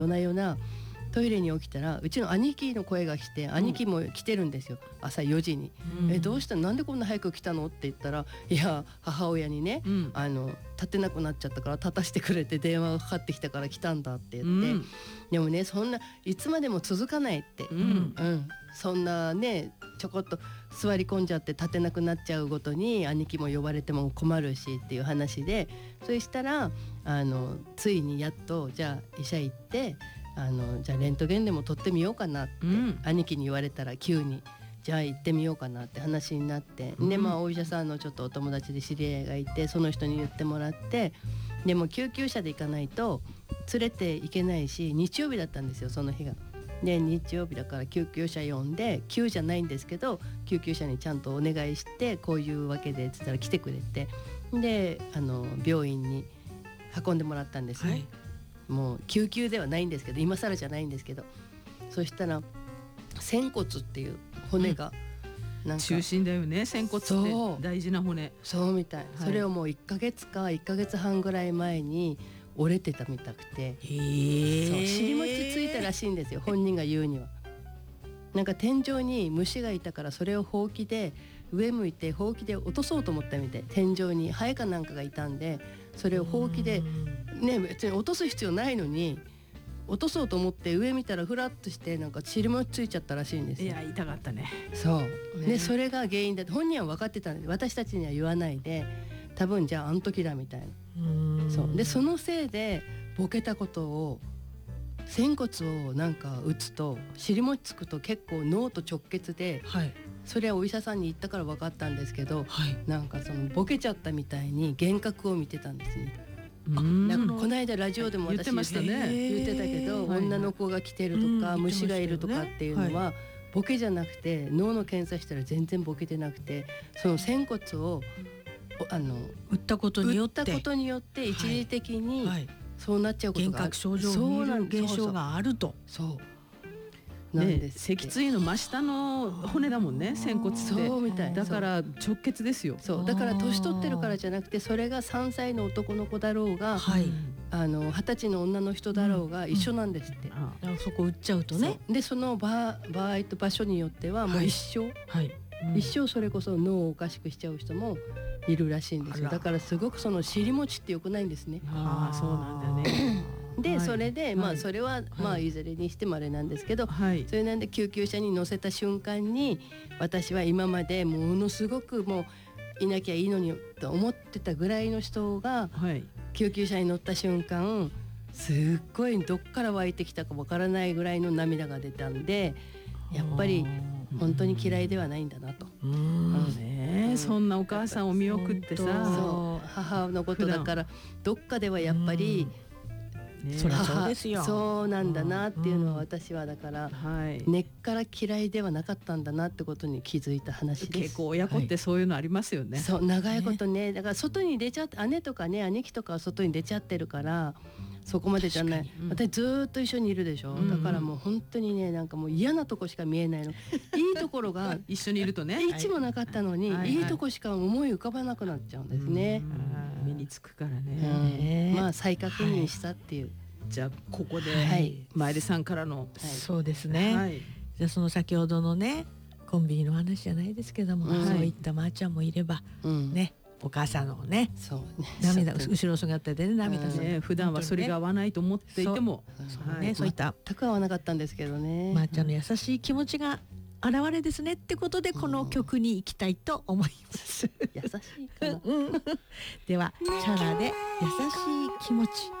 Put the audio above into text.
夜な夜なトイレに起きたらうちの兄貴の声がして、兄貴も来てるんですよ、朝4時に、どうしたの、なんでこんな早く来たのって言ったら、いや母親にね、立てなくなっちゃったから立たしてくれて電話がかかってきたから来たんだって言って、でもねそんないつまでも続かないって、そんなねちょこっと座り込んじゃって立てなくなっちゃうごとに兄貴も呼ばれても困るしっていう話で、そしたらついにやっとじゃあ医者行ってじゃあレントゲンでも撮ってみようかなって、兄貴に言われたら急にじゃあ行ってみようかなって話になって、でお医者さんのちょっとお友達で知り合いがいて、その人に言ってもらって、でも救急車で行かないと連れて行けないし、日曜日だったんですよその日が。で日曜日だから救急車呼んで、急じゃないんですけど救急車にちゃんとお願いして、こういうわけでっつったら来てくれて、で病院に運んでもらったんですね、もう救急ではないんですけど、今更じゃないんですけど、そしたら仙骨っていう骨がなんか中心だよね、仙骨って大事な骨。 そうみたい、それをもう1ヶ月か1ヶ月半ぐらい前に折れてたみたくて、そう尻餅ついたらしいんですよ、本人が言うには。なんか天井に虫がいたから、それをほうきで上向いてほうきで落とそうと思ったみたい。天井にハエかなんかがいたんで、それをほうきでね、別に落とす必要ないのに落とそうと思って上見たらフラッとしてなんか尻もついちゃったらしいんですよ。 いや痛かったね。 そうで、それが原因だって本人は分かってたんで、私たちには言わないで、多分じゃああの時だみたいな。そうで、そのせいでボケたことを、仙骨をなんか打つと尻餅つくと結構脳と直結で、それはお医者さんに言ったから分かったんですけど、なんかそのボケちゃったみたいに幻覚を見てたんですね。なんかこの間ラジオでも私言ってたけど、女の子が来てるとか、虫がいるとかっていうのはボケじゃなくて、脳の検査したら全然ボケてなくて、その仙骨を打ったことによって一時的にそうなっちゃうことがある、 幻覚症状を見る現象があると。 そうなんです。 脊椎の真下の骨だもんね、仙骨って。 そうみたい。 だから直結ですよ。 そうだから年取ってるからじゃなくて、それが3歳の男の子だろうが、20歳の女の人だろうが一緒なんですって。 そこ打っちゃうとね。 でその場合と場所によってはもう一生、一生それこそ脳をおかしくしちゃう人もいるらしいんですよ。だからすごくその尻餅って良くないんですね。 そうなんだね。 でそれでそれはいずれにしてもあれなんですけど、それなんで救急車に乗せた瞬間に、私は今までものすごくもういなきゃいいのにと思ってたぐらいの人が、救急車に乗った瞬間すっごいどっから湧いてきたかわからないぐらいの涙が出たんで、やっぱり本当に嫌いではないんだなと。 そんなお母さんを見送ってさ、 そう母のことだからどっかではやっぱりそりゃそうですよ。 そうなんだなっていうのは、私はだから根っから嫌いではなかったんだなってことに気づいた話です。 結構親子ってそういうのありますよね。 そう長いことね、だから外に出ちゃって、姉とかね兄貴とかは外に出ちゃってるからそこまでじゃない。私ずっと一緒にいるでしょ。だからもう本当にね、なんかもう嫌なとこしか見えないの。いいところが一緒にいるとね、 一もなかったのに、いいとこしか思い浮かばなくなっちゃうんですね。 目につくからね。 再確認したっていう。 じゃあここで前出さんからの、 そうですね。じゃあその先ほどのねコンビニの話じゃないですけども、そういったまーちゃんもいればね、お母さんのね涙後ろ姿でね涙する。 普段はそれが合わないと思っていても、 そういった全く合わなかったんですけどね。 まーちゃんの優しい気持ちが現れですねってことで、この曲に行きたいと思います。 優しいかな。 ではチャラで優しい気持ち。